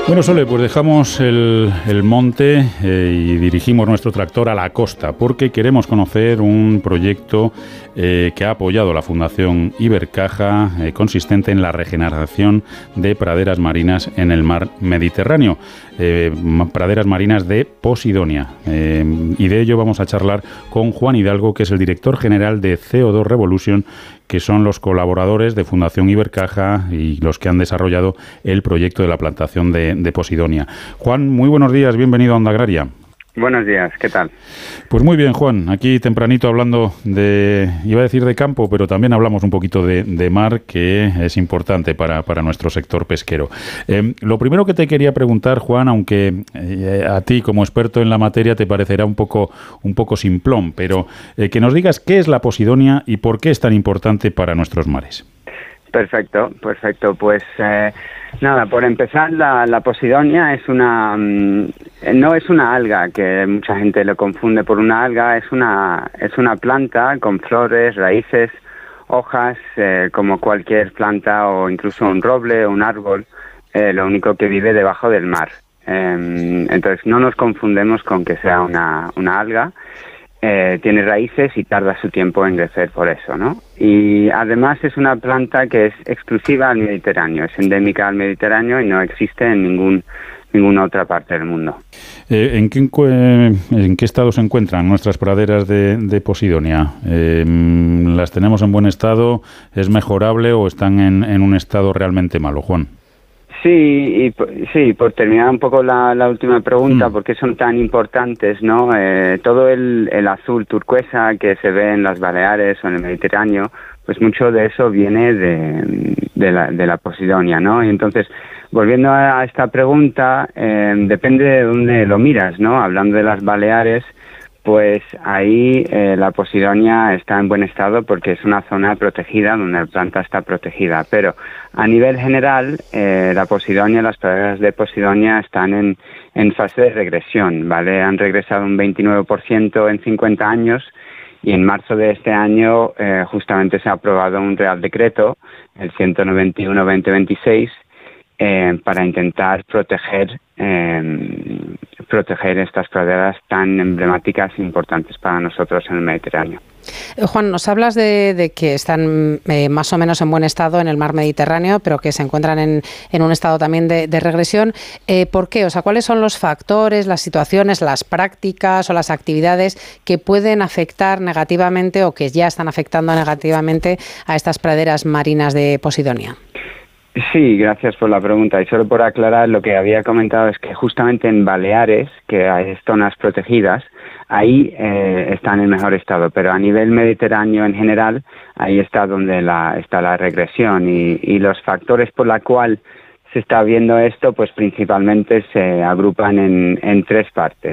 Bueno, Sole, pues dejamos el monte y dirigimos nuestro tractor a la costa porque queremos conocer un proyecto que ha apoyado la Fundación Ibercaja, consistente en la regeneración de praderas marinas en el mar Mediterráneo, praderas marinas de Posidonia. Y de ello vamos a charlar con Juan Hidalgo, que es el director general de CO2 Revolution, que son los colaboradores de Fundación Ibercaja y los que han desarrollado el proyecto de la plantación de Posidonia. Juan, muy buenos días, bienvenido a Onda Agraria. Buenos días, ¿qué tal? Pues muy bien, Juan, aquí tempranito hablando iba a decir de campo, pero también hablamos un poquito de mar, que es importante para nuestro sector pesquero. Lo primero que te quería preguntar, Juan, aunque a ti como experto en la materia te parecerá un poco simplón, pero que nos digas qué es la Posidonia y por qué es tan importante para nuestros mares. Perfecto. Pues nada, por empezar, la Posidonia es no es una alga, que mucha gente lo confunde por una alga. Es una planta con flores, raíces, hojas, como cualquier planta o incluso un roble o un árbol, lo único que vive debajo del mar. Entonces no nos confundemos con que sea una alga. Tiene raíces y tarda su tiempo en crecer por eso, ¿no? Y además es una planta que es exclusiva al Mediterráneo, es endémica al Mediterráneo y no existe en ninguna otra parte del mundo. ¿En qué estado se encuentran nuestras praderas de Posidonia? ¿Las tenemos en buen estado? ¿Es mejorable o están en un estado realmente malo, Juan? Sí, por terminar un poco la última pregunta, ¿por qué son tan importantes, no? Todo el azul turquesa que se ve en las Baleares o en el Mediterráneo, pues mucho de eso viene de la Posidonia, ¿no? Y entonces, volviendo a esta pregunta, depende de dónde lo miras, ¿no? Hablando de las Baleares, pues ahí la Posidonia está en buen estado porque es una zona protegida donde la planta está protegida. Pero a nivel general, la Posidonia, las praderas de Posidonia están en fase de regresión, ¿vale? Han regresado un 29% en 50 años y en marzo de este año justamente se ha aprobado un Real Decreto, el 191-2026, para intentar proteger estas praderas tan emblemáticas e importantes para nosotros en el Mediterráneo. Juan, nos hablas de que están más o menos en buen estado en el mar Mediterráneo, pero que se encuentran en un estado también de regresión. ¿Por qué? O sea, ¿cuáles son los factores, las situaciones, las prácticas o las actividades que pueden afectar negativamente o que ya están afectando negativamente a estas praderas marinas de Posidonia? Sí, gracias por la pregunta. Y solo por aclarar, lo que había comentado es que justamente en Baleares, que hay zonas protegidas, ahí están en mejor estado, pero a nivel mediterráneo en general, ahí está donde está la regresión. Y los factores por la cual se está viendo esto, pues principalmente se agrupan en tres partes.